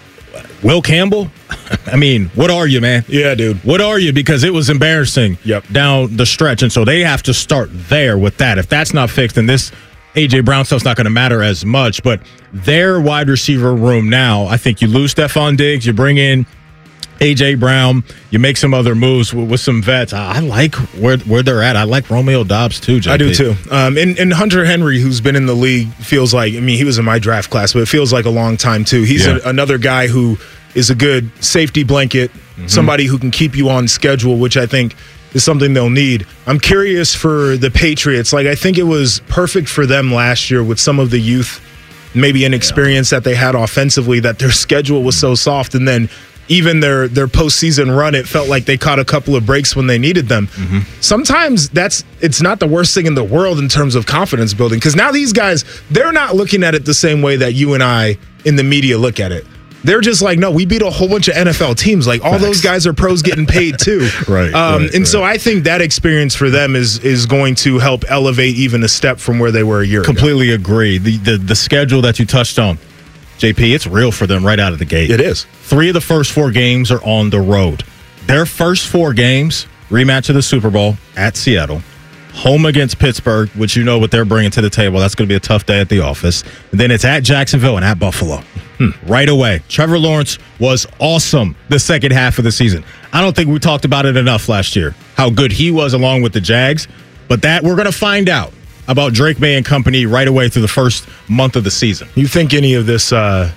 Will Campbell. I mean, what are you, man? Yeah, dude. What are you? Because it was embarrassing yep. down the stretch. And so they have to start there with that. If that's not fixed, then this A J. Brown stuff's not going to matter as much. But their wide receiver room now, I think you lose Stephon Diggs, you bring in A J. Brown, you make some other moves with, with some vets. I, I like where where they're at. I like Romeo Doubs too, J P. I do too. Um, and, and Hunter Henry, who's been in the league, feels like, I mean, he was in my draft class, but it feels like a long time too. He's yeah. a, another guy who is a good safety blanket, mm-hmm. somebody who can keep you on schedule, which I think is something they'll need. I'm curious for the Patriots. Like, I think it was perfect for them last year with some of the youth, maybe inexperience yeah. that they had offensively, that their schedule was so soft. And then even their their postseason run, it felt like they caught a couple of breaks when they needed them. Mm-hmm. Sometimes that's it's not the worst thing in the world in terms of confidence building, because now these guys, they're not looking at it the same way that you and I in the media look at it. They're just like, no, we beat a whole bunch of N F L teams. Like, all Facts. Those guys are pros getting paid too. right, um, right. And right. so I think that experience for them is is going to help elevate even a step from where they were a year Completely ago. agree. The, the the schedule that you touched on, J P, it's real for them right out of the gate. It is. Three of the first four games are on the road. Their first four games, rematch of the Super Bowl at Seattle, home against Pittsburgh, which you know what they're bringing to the table. That's going to be a tough day at the office. And then it's at Jacksonville and at Buffalo. Hmm. Right away. Trevor Lawrence was awesome the second half of the season. I don't think we talked about it enough last year, how good he was along with the Jags. But that we're going to find out about Drake May and company right away through the first month of the season. You think any of this uh,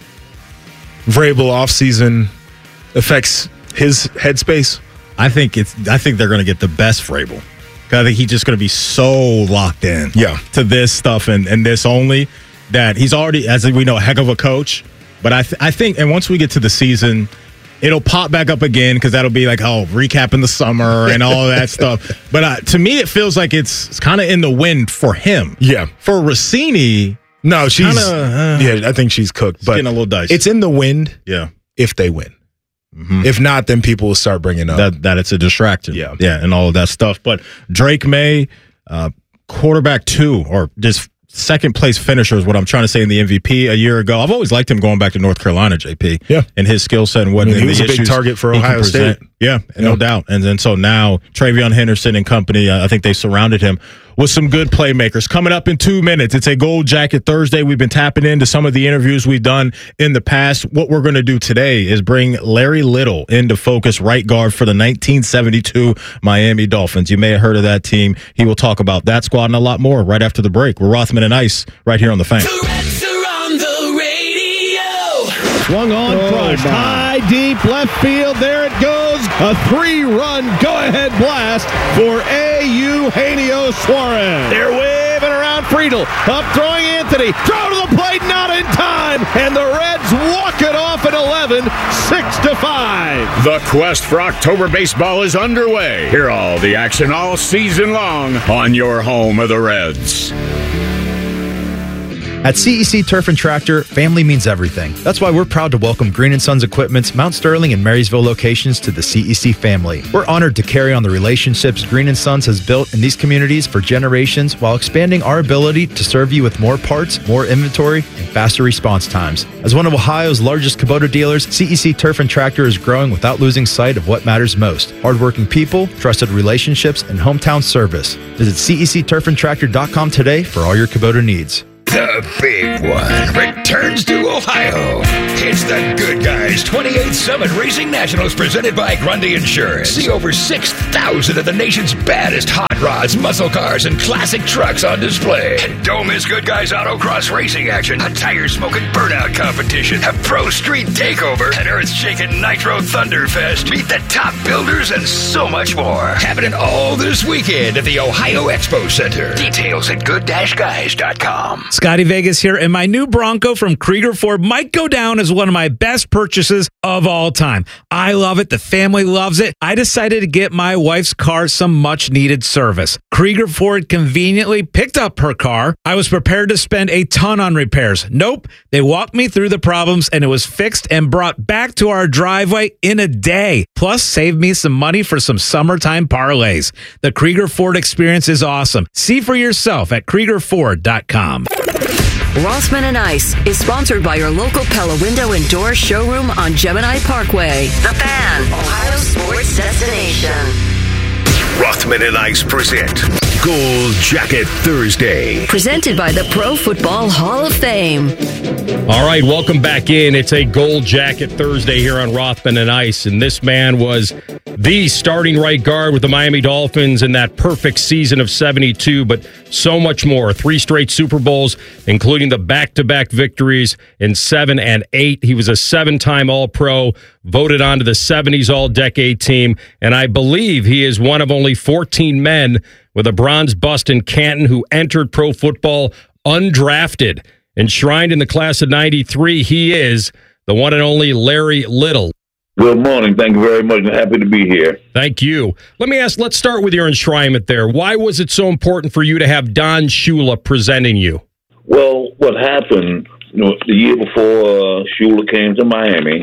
Vrabel offseason affects his headspace? I think it's. I think they're going to get the best Vrabel. I think he's just going to be so locked in yeah. to this stuff and, and this only, that he's already, as we know, a heck of a coach. But I, th- I think, and once we get to the season, it'll pop back up again, because that'll be like, oh, recapping the summer and all of that stuff. But uh, to me, it feels like it's, it's kind of in the wind for him. Yeah. For Rossini, no, she's kinda, uh, yeah, I think she's cooked. But getting a little dicey. It's in the wind. Yeah. If they win. Mm-hmm. If not, then people will start bringing up that that it's a distraction. Yeah, yeah, and all of that stuff. But Drake May, uh, quarterback two, or just second place finisher is what I'm trying to say in the M V P a year ago. I've always liked him going back to North Carolina, J P. Yeah, and his skill set and what I mean, he the was a big target for Ohio State. Yeah, yeah, no doubt. And then so now Travion Henderson and company, uh, I think they surrounded him with some good playmakers. Coming up in two minutes, it's a Gold Jacket Thursday. We've been tapping into some of the interviews we've done in the past. What we're going to do today is bring Larry Little into focus, right guard for the nineteen seventy-two Miami Dolphins. You may have heard of that team. He will talk about that squad and a lot more right after the break. We're Rothman and Ice right here on The Fan. Swung on, oh, crushed, my. high, deep, left field. There it goes. A three-run go-ahead blast for A. Eugenio Suarez. They're waving around on Friedel. Up throwing Anthony. Throw to the plate, not in time. And the Reds walk it off at eleven, six to five. The quest for October baseball is underway. Hear all the action all season long on your home of the Reds. At C E C Turf and Tractor, family means everything. That's why we're proud to welcome Green and Sons Equipment's Mount Sterling and Marysville locations to the C E C family. We're honored to carry on the relationships Green and Sons has built in these communities for generations while expanding our ability to serve you with more parts, more inventory, and faster response times. As one of Ohio's largest Kubota dealers, C E C Turf and Tractor is growing without losing sight of what matters most: hardworking people, trusted relationships, and hometown service. Visit C E C turf and tractor dot com today for all your Kubota needs. The big one returns to Ohio. It's the Good Guys twenty-eighth Summit Racing Nationals presented by Grundy Insurance. See over six thousand of the nation's baddest hot rods, muscle cars, and classic trucks on display. And don't miss Good Guys Autocross racing action, a tire-smoking burnout competition, a pro street takeover, an earth-shaking Nitro Thunderfest. Meet the top builders and so much more. Happening all this weekend at the Ohio Expo Center. Details at good guys dot com. Scotty Vegas here, and my new Bronco from Krieger Ford might go down as one of my best purchases of all time. I love it. The family loves it. I decided to get my wife's car some much-needed service. Krieger Ford conveniently picked up her car. I was prepared to spend a ton on repairs. Nope. They walked me through the problems, and it was fixed and brought back to our driveway in a day. Plus, saved me some money for some summertime parlays. The Krieger Ford experience is awesome. See for yourself at Krieger Ford dot com. Rossman and Ice is sponsored by your local Pella Window and Door showroom on Gemini Parkway. The Fan, Ohio sports destination. Rothman and Ice present Gold Jacket Thursday. Presented by the Pro Football Hall of Fame. All right, welcome back in. It's a Gold Jacket Thursday here on Rothman and Ice, and this man was the starting right guard with the Miami Dolphins in that perfect season of seventy-two, but so much more. Three straight Super Bowls, including the back-to-back victories in seven and eight. He was a seven-time All-Pro, voted onto the seventies All-Decade team, and I believe he is one of only fourteen men with a bronze bust in Canton who entered pro football undrafted. Enshrined in the class of ninety-three, he is the one and only Larry Little. Good morning. Thank you very much. I'm happy to be here. Thank you. Let me ask, let's start with your enshrinement there. Why was it so important for you to have Don Shula presenting you? Well, what happened, you know, the year before uh, Shula came to Miami,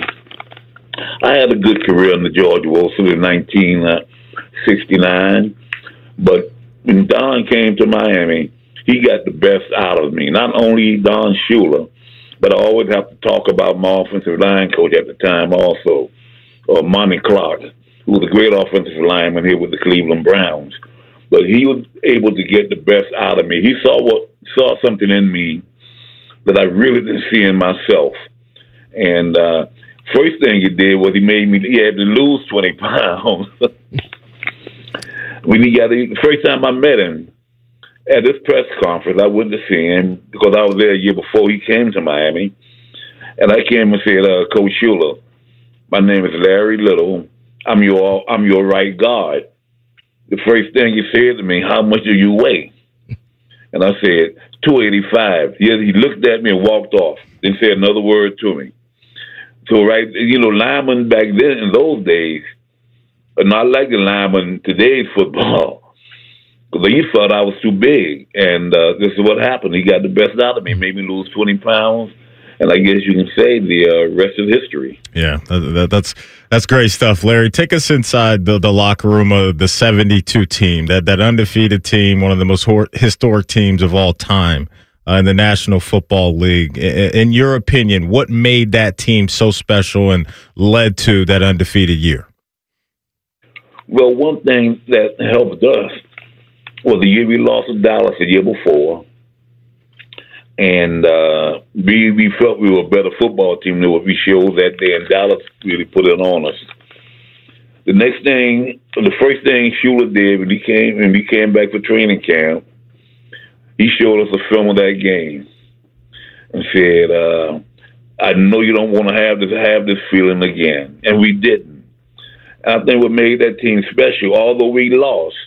I had a good career in the Georgia Wolves in nineteen sixty-nine, but when Don came to Miami, he got the best out of me. Not only Don Shula, but I always have to talk about my offensive line coach at the time also, uh, Monty Clark, who was a great offensive lineman here with the Cleveland Browns. But he was able to get the best out of me. He saw what saw something in me that I really didn't see in myself. And uh, first thing he did was he made me, he had to lose twenty pounds. When he got the first time I met him, at this press conference, I went to see him because I was there a year before he came to Miami. And I came and said, uh, Coach Shula, my name is Larry Little. I'm your I'm your right guard. The first thing he said to me, how much do you weigh? And I said, two eighty-five. Yes, he looked at me and walked off. Didn't say another word to me. So, right, you know, linemen back then in those days are not like the linemen today's football. Because he thought I was too big. And uh, this is what happened. He got the best out of me, made me lose twenty pounds. And I guess you can say the uh, rest is history. Yeah, that, that, that's that's great stuff, Larry. Take us inside the, the locker room of the seventy-two team, that, that undefeated team, one of the most hor- historic teams of all time uh, in the National Football League. In, in your opinion, what made that team so special and led to that undefeated year? Well, one thing that helped us was the year we lost to Dallas the year before. And uh, we we felt we were a better football team than what we showed that day, and Dallas really put it on us. The next thing, the first thing Shula did when he came when we came back for training camp, he showed us a film of that game and said, uh, "I know you don't want to have this have this feeling again," and we didn't. And I think what made that team special, although we lost,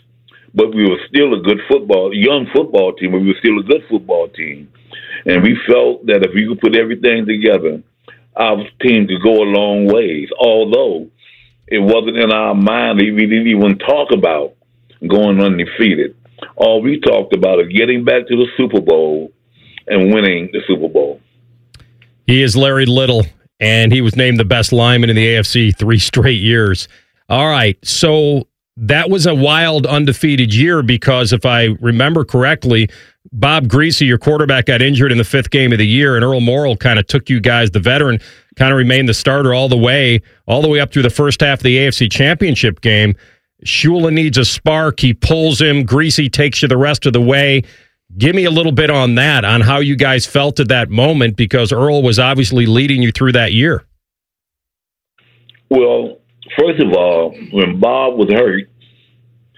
but we were still a good football, young football team, but we were still a good football team. And we felt that if we could put everything together, our team could go a long ways, although it wasn't in our mind. We didn't even talk about going undefeated. All we talked about is getting back to the Super Bowl and winning the Super Bowl. He is Larry Little, and he was named the best lineman in the A F C three straight years. All right, so that was a wild undefeated year because if I remember correctly, Bob Greasy, your quarterback, got injured in the fifth game of the year, and Earl Morrall kind of took you guys, the veteran, kind of remained the starter all the way, all the way up through the first half of the A F C Championship game. Shula needs a spark. He pulls him. Greasy takes you the rest of the way. Give me a little bit on that, on how you guys felt at that moment, because Earl was obviously leading you through that year. Well, first of all, when Bob was hurt,